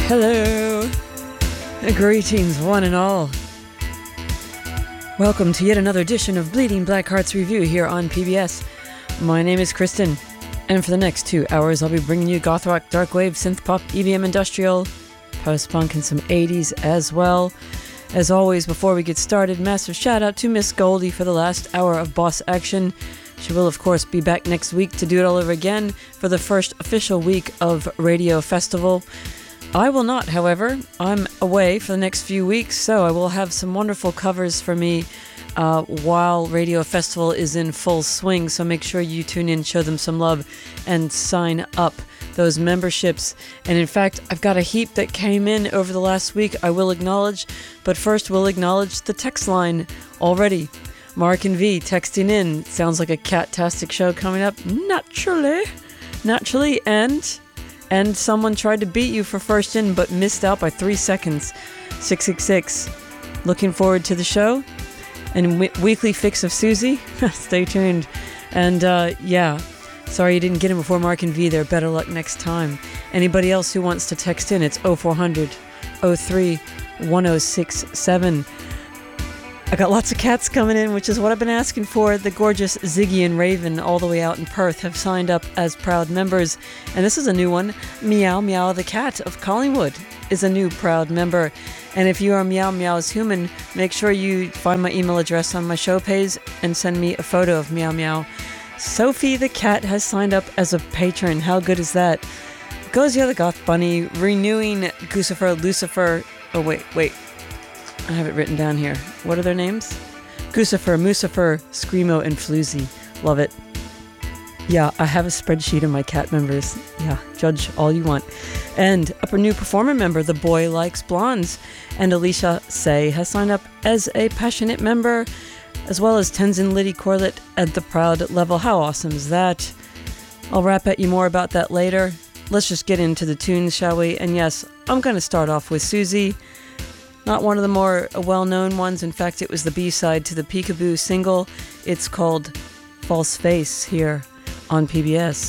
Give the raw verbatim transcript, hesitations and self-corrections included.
Hello. Greetings, one and all. Welcome to yet another edition of Bleeding Black Hearts Review here on P B S. My name is Kristen, and for the next two hours I'll be bringing you goth rock, dark wave, synth pop, E D M industrial, post-punk, and some eighties as well. As always, before we get started, massive shout out to Miss Goldie for the last hour of boss action. She will, of course, be back next week to do it all over again for the first official week of Radio Festival. I will not, however. I'm away for the next few weeks, so I will have some wonderful covers for me uh, while Radio Festival is in full swing, so make sure you tune in, show them some love, and sign up those memberships. And in fact, I've got a heap that came in over the last week I will acknowledge, but first we'll acknowledge the text line already. Mark and V texting in. Sounds like a cat-tastic show coming up. Naturally. Naturally, and... And someone tried to beat you for first in, but missed out by three seconds. six six six. Looking forward to the show. And w- weekly fix of Susie. Stay tuned. And uh, yeah, sorry you didn't get him before Mark and V there. Better luck next time. Anybody else who wants to text in, it's oh four hundred, oh three, one oh six seven. I got lots of cats coming in, which is what I've been asking for. The gorgeous Ziggy and Raven, all the way out in Perth, have signed up as proud members. And this is a new one. Meow Meow the cat of Collingwood is a new proud member. And if you are Meow Meow's human, make sure you find my email address on my show page and send me a photo of Meow Meow. Sophie the cat has signed up as a patron. How good is that? Gozia the Goth Bunny, renewing Gucifer, Lucifer. Oh, wait, wait. I have it written down here. What are their names? Gucifer, Mucifer, Screamo, and Floozy. Love it. Yeah, I have a spreadsheet of my cat members. Yeah, judge all you want. And a new performer member, The Boy Likes Blondes. And Alicia Say has signed up as a passionate member, as well as Tenzin Liddy Corlett at the proud level. How awesome is that? I'll rap at you more about that later. Let's just get into the tunes, shall we? And yes, I'm going to start off with Susie. Not one of the more well-known ones. In fact, it was the B-side to the Peekaboo single. It's called False Face here on P B S.